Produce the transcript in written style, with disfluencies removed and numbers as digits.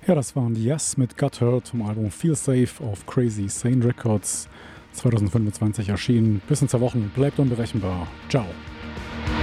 Ja, das waren die Yes mit Got Hurt vom Album Feel Safe auf Crazy Sane Records, 2025 erschienen. Bis in 2 Wochen, bleibt unberechenbar. Ciao.